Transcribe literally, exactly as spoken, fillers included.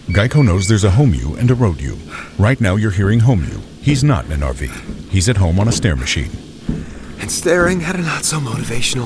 Geico knows there's a home you and a road you. Right now you're hearing home you. He's not in an R V. He's at home on a stair machine. And staring at a not-so-motivational